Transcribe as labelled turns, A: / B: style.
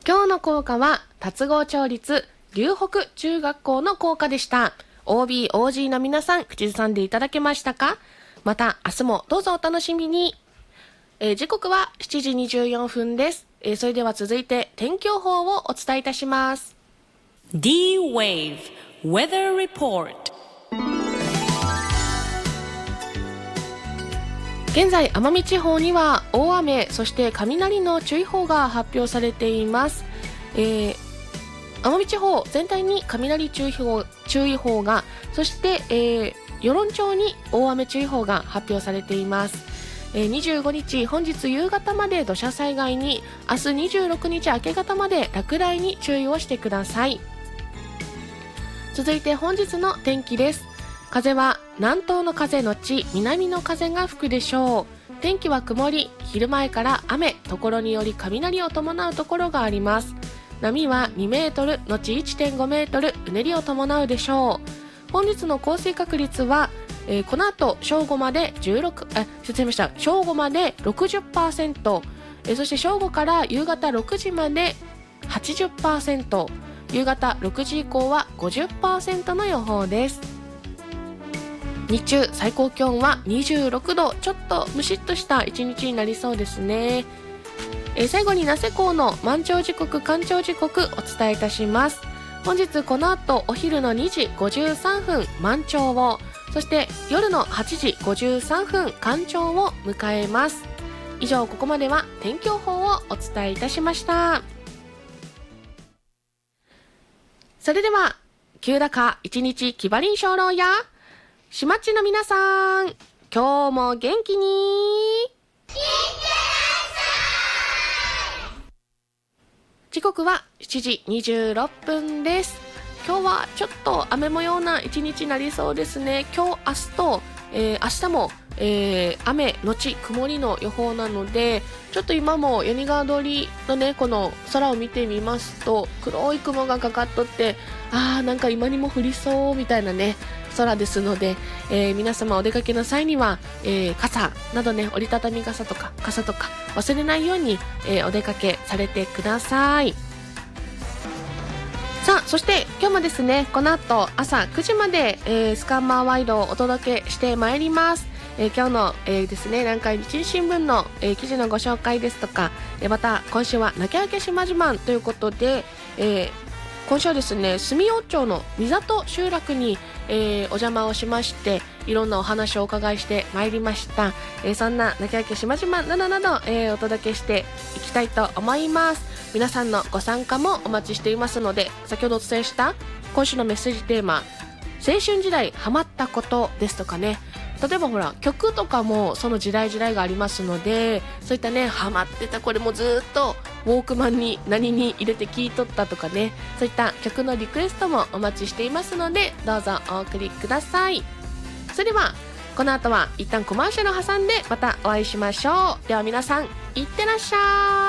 A: 今日の校歌は龍郷町立龍北中学校の校歌でした。 OB、OG の皆さん、口ずさんでいただけましたか？また明日もどうぞお楽しみに。時刻は7時24分です。それでは続いて天気予報をお伝えいたします。
B: D-Wave Weather Report。
A: 現在奄美地方には大雨、そして雷の注意報が発表されています。奄美地方全体に雷注意報が、そして、与論町に大雨注意報が発表されています。25日本日夕方まで土砂災害に、明日26日明け方まで落雷に注意をしてください。続いて本日の天気です。風は南東の風のち南の風が吹くでしょう。天気は曇り、昼前から雨、ところにより雷を伴うところがあります。波は2メートルのち 1.5 メートル、うねりを伴うでしょう。本日の降水確率は、この後正午まで正午まで 60%、そして正午から夕方6時まで 80%、夕方6時以降は 50% の予報です。日中最高気温は26度、ちょっとムシッとした一日になりそうですね。最後に名瀬港の満潮時刻干潮時刻お伝えいたします。本日この後お昼の2時53分満潮を、そして夜の8時53分干潮を迎えます。以上、ここまでは天気予報をお伝えいたしました。それでは急高一日気張りん鐘楼やしまっちの皆さん、今日も元気にいってらっしゃい。時刻は7時26分です。今日はちょっと雨模様な一日になりそうですね。今日明日と、明日も、雨のち曇りの予報なので、ちょっと今も柳川通りのねこの空を見てみますと、黒い雲がかかっとって、なんか今にも降りそうみたいなね空ですので、皆様お出かけの際には、傘などね、折りたたみ傘とか傘とか忘れないように、お出かけされてください。さあ、そして今日もですね、この後朝9時まで、スカンマーワイドをお届けしてまいります。今日の、ですね、南海日日新聞の、記事のご紹介ですとか、また今週はなきゃあけ島自慢ということで、今週はですね、住用町の三里集落に、お邪魔をしまして、いろんなお話をお伺いしてまいりました。そんななきゃあけ島自慢などなど、お届けしていきたいと思います。皆さんのご参加もお待ちしていますので、先ほどお伝えした今週のメッセージテーマ、青春時代ハマったことですとかね、例えばほら曲とかもその時代がありますので、そういったね、ハマってた、これもずっとウォークマンに何に入れて聴いとったとかね、そういった曲のリクエストもお待ちしていますので、どうぞお送りください。それではこの後は一旦コマーシャルを挟んでまたお会いしましょう。では皆さん、いってらっしゃい。